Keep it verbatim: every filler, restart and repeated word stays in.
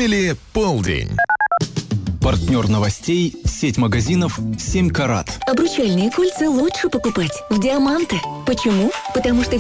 сэкономили полдень. Партнер новостей – сеть магазинов «семь карат». Обручальные кольца лучше покупать в «Диаманте». Почему? Потому что